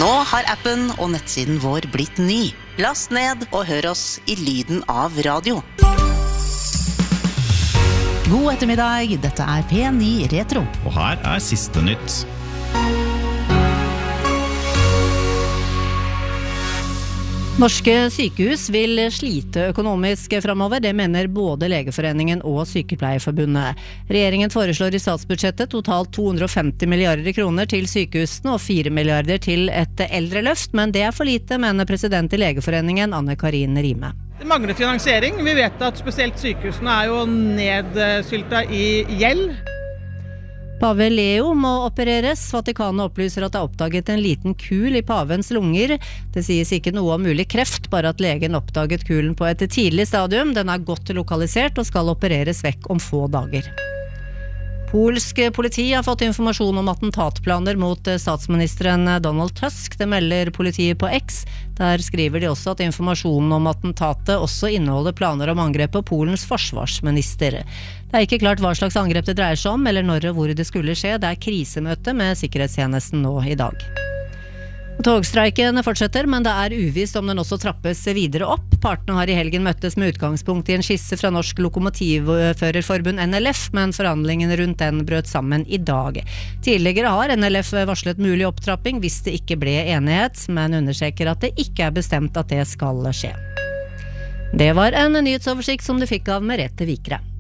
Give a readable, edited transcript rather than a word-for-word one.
Nå har appen og nettsiden vår blitt ny. Last ned og hør oss i lyden av radio. God ettermiddag, dette er P9 Retro. Og her er siste nytt. Norske sykehus vil slite økonomisk fremover, det mener både Legeforeningen og Sykepleierforbundet. Regjeringen foreslår i statsbudsjettet totalt 250 milliarder kroner til sykehusene og 4 milliarder til et eldreløft, men det er for lite, mener president i Legeforeningen Anne-Karin Rime. Det mangler finansiering. Vi vet at spesielt sykehusene er jo nedsylta i gjeld. Pave Leo må opereres. Vatikanet opplyser at det er oppdaget en liten kul i pavens lunger. Det sies ikke noe om mulig kreft, bare at legen oppdaget kulen på et tidlig stadium. Den er godt lokalisert og skal opereres vekk om få dager. Polsk politi har fått informasjon om attentatplaner mot statsministeren Donald Tusk. Det melder politiet på X. Der skriver de også at informasjonen om attentatet også inneholder planer om angrep på Polens forsvarsminister. Det er ikke klart hva slags angrep det dreier seg om, eller når og hvor det skulle skje. Det er krisemøte med sikkerhetstjenesten nå i dag. Togstreiken fortsetter, men det er uvisst om den også trappes videre opp. Partene har i helgen møttes med utgangspunkt i en skisse fra Norsk Lokomotivførerforbund NLF, men forhandlingene rundt den brøt sammen i dag. Tidligere har NLF varslet mulig opptrapping hvis det ikke ble enighet, men understreker at det ikke er bestemt at det skal skje. Det var en nyhetsoversikt som du fikk av Merete Vikre.